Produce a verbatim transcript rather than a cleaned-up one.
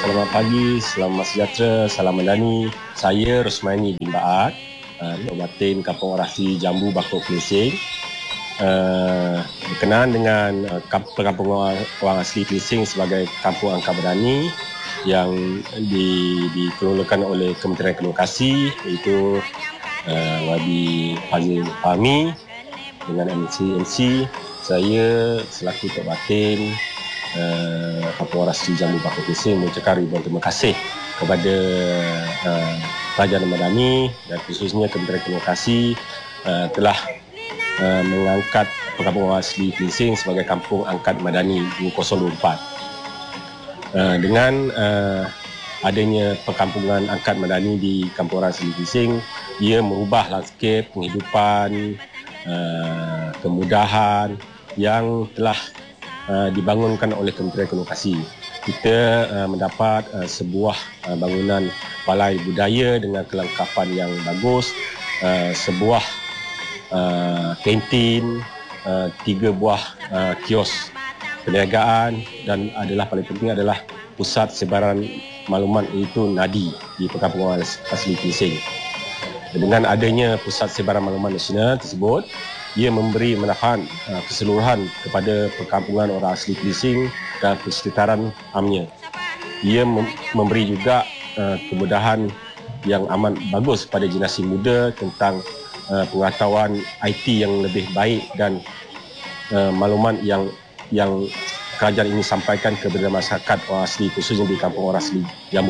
selamat pagi, selamat sejahtera, salam Madani. Saya Rosmani bin Baat, uh, Batin Kampung Orasi Jambu Bakok Kelesing. Uh, berkenaan dengan uh, perkampungan orang asli Kelesing sebagai kampung angkat Madani yang di, dikelolakan oleh Kementerian Komunikasi, iaitu uh, Wadi Fazil Fahmi dengan M C M C. Saya selaku Tok Batin Uh, Kampung Orasi Jambu Bakok Kelesing mengucapkan ribuan terima kasih kepada uh, Kerajaan Madani dan khususnya Kementerian Komunikasi uh, telah uh, mengangkat perkampungan asli Kelesing sebagai kampung angkat Madani dua ribu dua puluh empat. Uh, dengan uh, adanya perkampungan angkat Madani di Kampung Orasi Kelesing, ia merubah landscape penghidupan, uh, kemudahan yang telah Uh, dibangunkan oleh Kementerian Komunikasi. Kita uh, mendapat uh, sebuah uh, bangunan balai budaya dengan kelengkapan yang bagus, uh, sebuah uh, kantin, uh, tiga buah uh, kios perniagaan dan adalah paling penting adalah pusat sebaran maklumat iaitu Nadi di perkampungan asli Kelesing. Dengan adanya pusat sebaran maklumat nasional tersebut, ia memberi manfaat uh, keseluruhan kepada perkampungan orang asli Kelesing dan persekitaran amnya. Ia mem- memberi juga uh, kemudahan yang amat bagus kepada generasi muda tentang uh, pengetahuan I T yang lebih baik dan uh, maklumat yang yang kerajaan ini sampaikan kepada masyarakat orang asli khususnya di Kampung Orang Asli Jambu